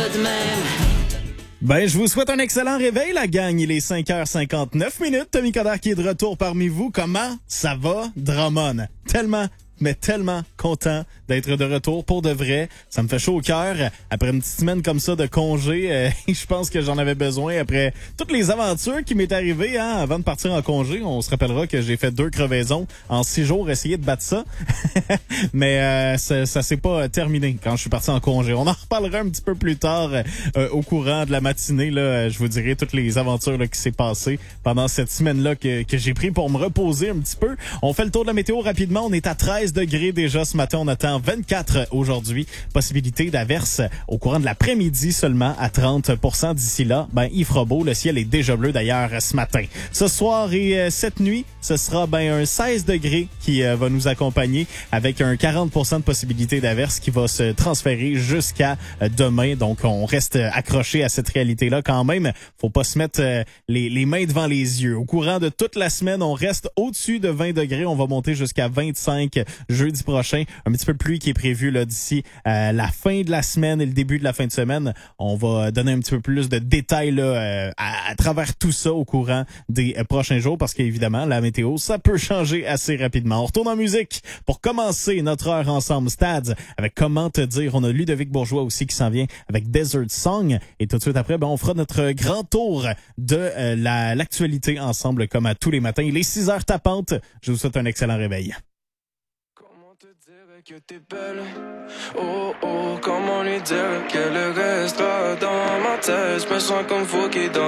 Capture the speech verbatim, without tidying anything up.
de même. Ben, je vous souhaite un excellent réveil, la gang. Il est cinq heures cinquante-neuf minutes. Tommy Coderre qui est de retour parmi vous. Comment ça va, Drummond? Tellement, mais tellement content d'être de retour pour de vrai. Ça me fait chaud au cœur. Après une petite semaine comme ça de congé, euh, je pense que j'en avais besoin après toutes les aventures qui m'est arrivées hein, avant de partir en congé. On se rappellera que j'ai fait deux crevaisons en six jours, essayer de battre ça. Mais euh, ça, ça s'est pas terminé quand je suis parti en congé. On en reparlera un petit peu plus tard euh, au courant de la matinée. Là, je vous dirai toutes les aventures là, qui s'est passées pendant cette semaine-là que, que j'ai pris pour me reposer un petit peu. On fait le tour de la météo rapidement. On est à treize degrés déjà ce matin. On attend vingt-quatre aujourd'hui. Possibilité d'averse au courant de l'après-midi seulement à trente pour cent d'ici là. Ben, il fera beau. Le ciel est déjà bleu d'ailleurs ce matin. Ce soir et euh, cette nuit, ce sera ben un seize degrés qui euh, va nous accompagner avec un quarante pour cent de possibilité d'averse qui va se transférer jusqu'à euh, demain. Donc, on reste accroché à cette réalité-là quand même. Faut pas se mettre euh, les, les mains devant les yeux. Au courant de toute la semaine, on reste au-dessus de vingt degrés. On va monter jusqu'à vingt-cinq jeudi prochain. Un petit peu de pluie qui est prévu là d'ici euh, la fin de la semaine et le début de la fin de semaine. On va donner un petit peu plus de détails là, euh, à, à travers tout ça au courant des euh, prochains jours parce qu'évidemment, la météo, ça peut changer assez rapidement. On retourne en musique pour commencer notre heure ensemble. Stads avec Comment te dire. On a Ludovic Bourgeois aussi qui s'en vient avec Desert Song. Et tout de suite après, ben, on fera notre grand tour de euh, la, l'actualité ensemble comme à tous les matins. Il est six heures tapantes. Je vous souhaite un excellent réveil. Te dire que t'es belle, oh oh, comment lui dire qu'elle restera dans ma tête, je me sens comme Fouki dans